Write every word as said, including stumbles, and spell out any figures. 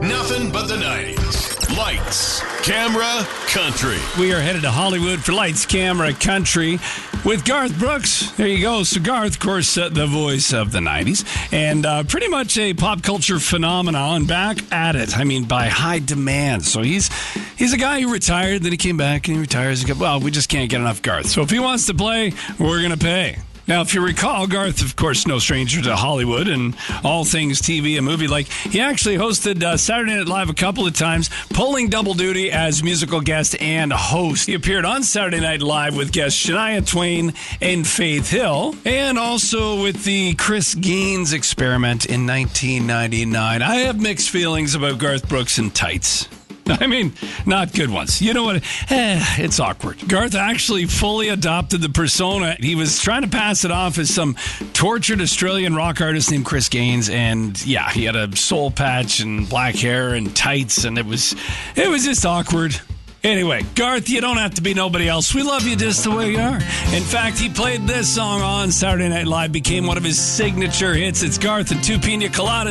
Nothing but the nineties. Lights, camera, country. We are headed to Hollywood for Lights, Camera, Country with Garth Brooks. There you go. So Garth, of course, uh, the voice of the nineties, and uh, pretty much a pop culture phenomenon, back at it. I mean, by high demand. So he's he's a guy who retired, then he came back, and he retires. Again. Well, we just can't get enough Garth. So if he wants to play, we're going to pay. Now, if you recall, Garth, of course, no stranger to Hollywood and all things T V and movie. Like, he actually hosted uh, Saturday Night Live a couple of times, pulling double duty as musical guest and host. He appeared on Saturday Night Live with guests Shania Twain and Faith Hill, and also with the Chris Gaines Experiment in nineteen ninety-nine. I have mixed feelings about Garth Brooks and tights. I mean, not good ones. You know what? Eh, it's awkward. Garth actually fully adopted the persona. He was trying to pass it off as some tortured Australian rock artist named Chris Gaines, and yeah, he had a soul patch and black hair and tights, and it was, it was just awkward. Anyway, Garth, you don't have to be nobody else. We love you just the way you are. In fact, he played this song on Saturday Night Live, became one of his signature hits. It's Garth and Two Pina Coladas.